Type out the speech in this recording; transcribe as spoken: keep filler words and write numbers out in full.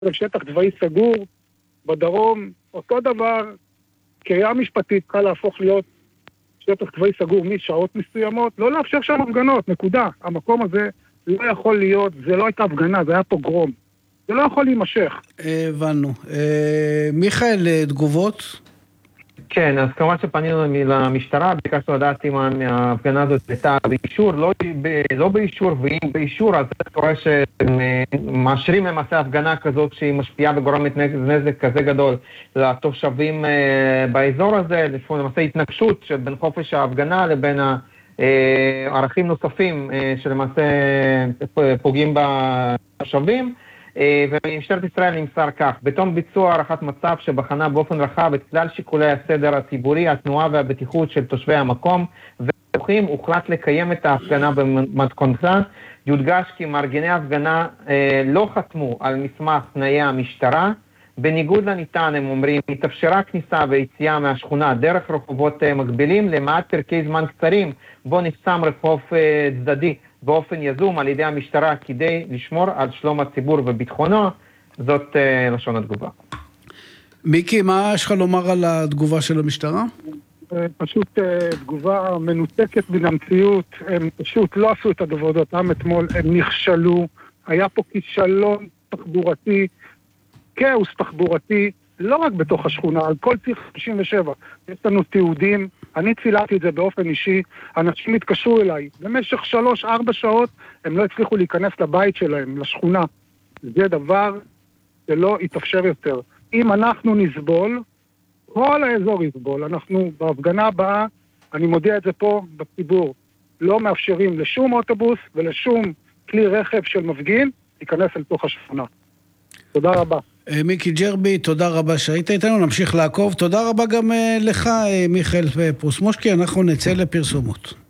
שטח צבאי סגור, בדרום, אותו דבר, קריאה משפטית קל להפוך להיות שטח צבאי סגור משעות מסוימות, לא לאפשר שם הפגנות, נקודה. המקום הזה לא יכול להיות, זה לא הייתה הפגנה, זה היה פוגרום. זה לא יכול להימשך. הבנו. מיכאל, תגובות? כן, אז כמובן שפנינו למשטרה, ביקשנו לדעת אם ההפגנה הזאת הייתה באישור, לא, לא באישור, ואם באישור, אז זה קורה שמאשרים למעשה הפגנה כזאת שהיא משפיעה וגורמת נזק כזה גדול לתושבים באזור הזה, למעשה התנגשות בין חופש ההפגנה לבין הערכים נוספים שלמעשה פוגעים בתושבים. ובמשטרת ישראל נמסר כך: בתום ביצוע הערכת מצב שבחנה באופן רחב את כלל שיקולי הסדר הציבורי, התנועה והבטיחות של תושבי המקום והפתוחים, הוחלט לקיים את ההפגנה במתכונתה. יודגש כי מארגני ההפגנה אה, לא חתמו על מסמך תנאי המשטרה. בניגוד לניתן, הם אומרים, התאפשרה כניסה ויציאה מהשכונה דרך רחובות אה, מקבילים למעט פרקי זמן קצרים בו נחסם רחוב אה, צדדי באופן יזום על ידי המשטרה כדי לשמור על שלום הציבור וביטחונו. זאת אה, לשון התגובה. מיקי, מה יש לך לומר על התגובה של המשטרה? פשוט אה, תגובה מנותקת מן המציאות. הם פשוט לא עשו את עבודתם אתמול, הם נכשלו. היה פה כישלון תחבורתי, כאוס תחבורתי, לא רק בתוך השכונה, על כל ציר חמישים ושבע. יש לנו תיעודים, אני צילמתי את זה באופן אישי, אנשים התקשרו אליי, במשך שלוש, ארבע שעות הם לא הצליחו להיכנס לבית שלהם, לשכונה. זה דבר שלא יתאפשר יותר. אם אנחנו נסבול, כל האזור יסבול. אנחנו בהפגנה הבאה, אני מודיע את זה פה בציבור, לא מאפשרים לשום אוטובוס ולשום כלי רכב של מפגין להיכנס אל תוך השכונה. תודה רבה. מיקי ג'רבי, תודה רבה שהיית איתנו, נמשיך לעקוב. תודה רבה גם לך, מיכאל פרוסמושקי. אנחנו נצא לפרסומות.